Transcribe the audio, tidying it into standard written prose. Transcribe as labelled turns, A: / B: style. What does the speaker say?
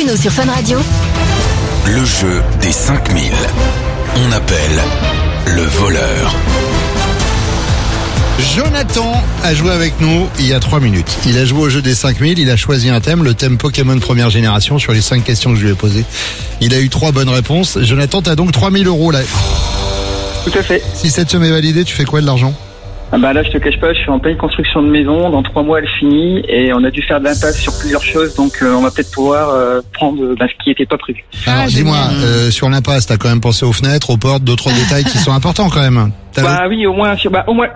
A: chrono sur Fun Radio.
B: Le jeu des 5000. On appelle le voleur.
C: Jonathan a joué avec nous il y a 3 minutes. Il a joué au jeu des 5000, il a choisi un thème, le thème Pokémon première génération sur les 5 questions que je lui ai posées. Il a eu 3 bonnes réponses. Jonathan, t'as donc 3000 € là.
D: Tout à fait.
C: Si cette somme est validée, tu fais quoi de l'argent ?
D: Là, je te cache pas, je suis en pleine construction de maison. Dans 3 mois, elle finit et on a dû faire de l'impasse sur plusieurs choses. Donc, on va peut-être pouvoir prendre ce qui n'était pas prévu.
C: Alors, dis-moi, sur l'impasse, t'as quand même pensé aux fenêtres, aux portes, d'autres détails qui sont importants quand même.
D: Oui, au moins